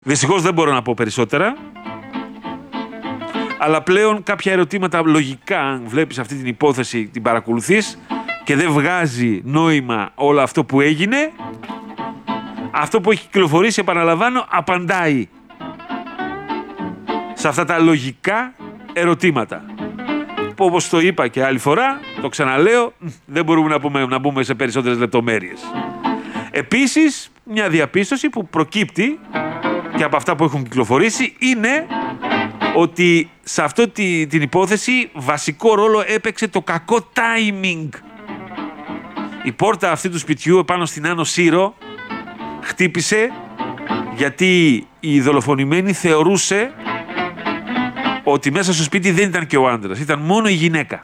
Δυστυχώς δεν μπορώ να πω περισσότερα. Αλλά πλέον κάποια ερωτήματα λογικά, αν βλέπεις αυτή την υπόθεση, την παρακολουθείς και δεν βγάζει νόημα όλο αυτό που έγινε, αυτό που έχει κυκλοφορήσει, επαναλαμβάνω, απαντάει σε αυτά τα λογικά ερωτήματα. Που όπως το είπα και άλλη φορά, το ξαναλέω, δεν μπορούμε να μπούμε σε περισσότερες λεπτομέρειες. Επίσης, μια διαπίστωση που προκύπτει και από αυτά που έχουν κυκλοφορήσει είναι ότι σε αυτή την υπόθεση βασικό ρόλο έπαιξε το κακό timing. Η πόρτα αυτή του σπιτιού επάνω στην Άνω Σύρο χτύπησε γιατί η δολοφονημένη θεωρούσε ότι μέσα στο σπίτι δεν ήταν και ο άντρας, ήταν μόνο η γυναίκα.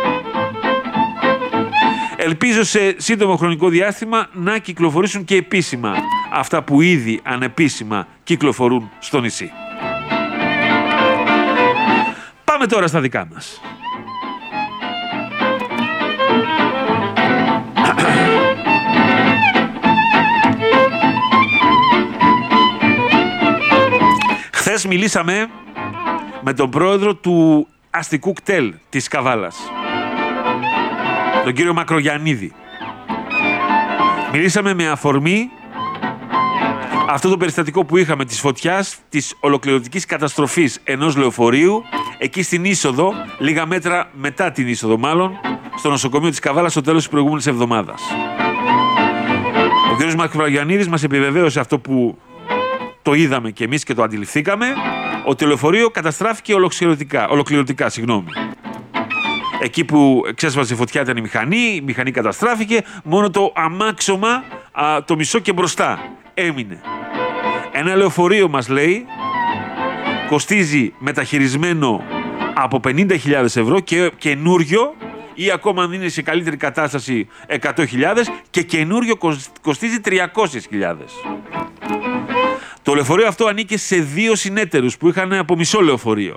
Ελπίζω σε σύντομο χρονικό διάστημα να κυκλοφορήσουν και επίσημα αυτά που ήδη ανεπίσημα κυκλοφορούν στο νησί. Πάμε τώρα στα δικά μας. Χθες μιλήσαμε με τον πρόεδρο του αστικού κτέλ της Καβάλας, τον κύριο Μακρογιαννίδη. Μιλήσαμε με αφορμή αυτό το περιστατικό που είχαμε της φωτιάς, της ολοκληρωτικής καταστροφής ενός λεωφορείου εκεί στην είσοδο, λίγα μέτρα μετά την είσοδο μάλλον, στο νοσοκομείο της Καβάλας στο τέλος της προηγούμενης εβδομάδας. Ο κύριος Μακρογιαννίδης μας επιβεβαίωσε αυτό που το είδαμε και εμείς και το αντιληφθήκαμε, ότι το λεωφορείο καταστράφηκε ολοκληρωτικά. Εκεί που ξέσπασε η φωτιά ήταν η μηχανή καταστράφηκε, μόνο το αμάξωμα, το μισό και μπροστά έμεινε. Ένα λεωφορείο, μας λέει, κοστίζει μεταχειρισμένο από 50.000 ευρώ και καινούριο, ή ακόμα αν είναι σε καλύτερη κατάσταση 100.000, και καινούριο κοστίζει 300.000. Το λεωφορείο αυτό ανήκε σε 2 συνέτερους που είχαν από μισό λεωφορείο.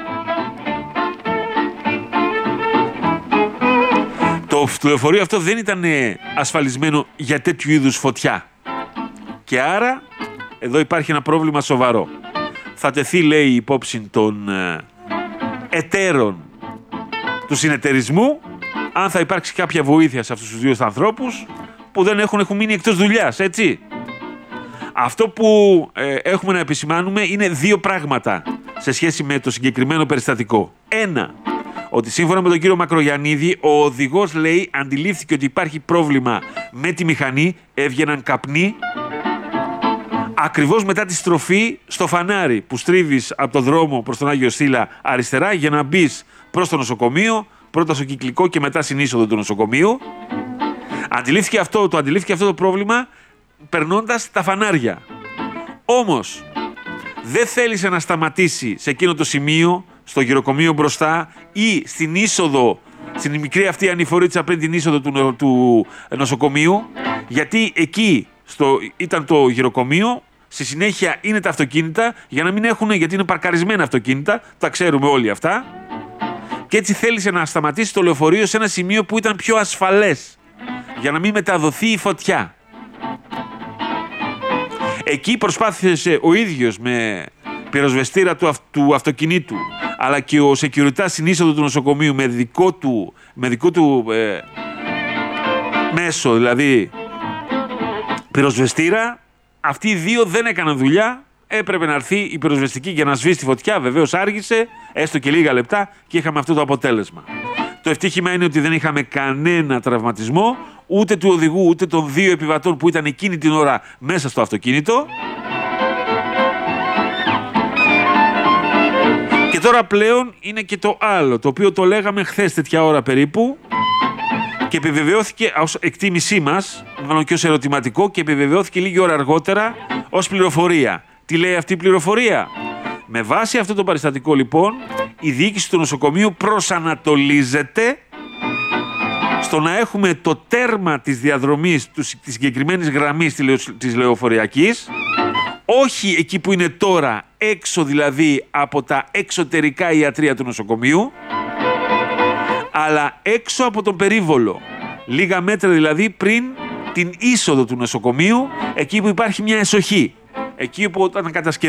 Το λεωφορείο αυτό δεν ήταν ασφαλισμένο για τέτοιου είδους φωτιά. Και άρα, εδώ υπάρχει ένα πρόβλημα σοβαρό. Θα τεθεί, λέει, υπόψη των εταίρων του συνεταιρισμού, αν θα υπάρξει κάποια βοήθεια σε αυτούς τους 2 ανθρώπους που δεν έχουν μείνει εκτός δουλειάς, έτσι. Αυτό που έχουμε να επισημάνουμε είναι 2 πράγματα σε σχέση με το συγκεκριμένο περιστατικό. Ένα, ότι σύμφωνα με τον κύριο Μακρογιαννίδη, ο οδηγός, λέει, αντιλήφθηκε ότι υπάρχει πρόβλημα με τη μηχανή, έβγαιναν καπνοί, ακριβώς μετά τη στροφή στο φανάρι που στρίβεις από τον δρόμο προς τον Άγιο Στήλα αριστερά για να μπεις προς το νοσοκομείο, πρώτα στο κυκλικό και μετά στην είσοδο του νοσοκομείου. Αντιλήφθηκε αυτό το πρόβλημα περνώντας τα φανάρια. Όμως δεν θέλησε να σταματήσει σε εκείνο το σημείο, στο γυροκομείο μπροστά ή στην είσοδο, στην μικρή αυτή ανηφορίτσα πριν την είσοδο του νοσοκομείου, γιατί εκεί ήταν το γυροκομείο, στη συνέχεια είναι τα αυτοκίνητα, για να μην έχουν, γιατί είναι παρκαρισμένα αυτοκίνητα, τα ξέρουμε όλοι αυτά, και έτσι θέλησε να σταματήσει το λεωφορείο σε ένα σημείο που ήταν πιο ασφαλές, για να μην μεταδοθεί η φωτιά. Εκεί προσπάθησε ο ίδιος με πυροσβεστήρα του αυτοκινήτου, αλλά και ο security στην είσοδο του νοσοκομείου με δικό του μέσο, δηλαδή πυροσβεστήρα. Αυτοί οι 2 δεν έκαναν δουλειά. Έπρεπε να έρθει η πυροσβεστική για να σβήσει τη φωτιά. Βεβαίως άργησε, έστω και λίγα λεπτά, και είχαμε αυτό το αποτέλεσμα. Το ευτύχημα είναι ότι δεν είχαμε κανένα τραυματισμό, ούτε του οδηγού, ούτε των 2 επιβατών που ήταν εκείνη την ώρα μέσα στο αυτοκίνητο. Και τώρα πλέον είναι και το άλλο, το οποίο το λέγαμε χθες τέτοια ώρα περίπου, και επιβεβαιώθηκε ως εκτίμησή μας, μάλλον και ως ερωτηματικό, και επιβεβαιώθηκε λίγη ώρα αργότερα ως πληροφορία. Τι λέει αυτή η πληροφορία? Με βάση αυτό το περιστατικό, λοιπόν, η διοίκηση του νοσοκομείου προσανατολίζεται στο να έχουμε το τέρμα της διαδρομής της συγκεκριμένης γραμμής της λεωφοριακής, όχι εκεί που είναι τώρα, έξω δηλαδή από τα εξωτερικά ιατρεία του νοσοκομείου, αλλά έξω από τον περίβολο, λίγα μέτρα δηλαδή πριν την είσοδο του νοσοκομείου, εκεί που υπάρχει μια εσοχή. εκεί που ήταν